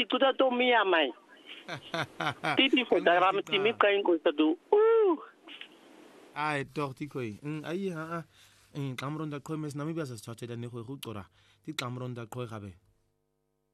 tuta to mia mai titi photograph timi kain ko tadu ai doch die koi ai ha tlamronda khoi mes nami basa chacha ne khoi qora ti tlamronda khoi gabe